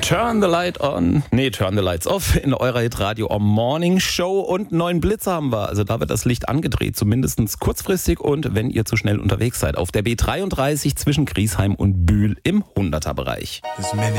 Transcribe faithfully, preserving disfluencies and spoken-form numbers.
Turn the Light on, nee, Turn the Lights off in eurer Hitradio Morning Show und neuen Blitzer haben wir. Also da wird das Licht angedreht, zumindest kurzfristig und wenn ihr zu schnell unterwegs seid. Auf der B dreiunddreißig zwischen Griesheim und Bühl im hunderter Bereich.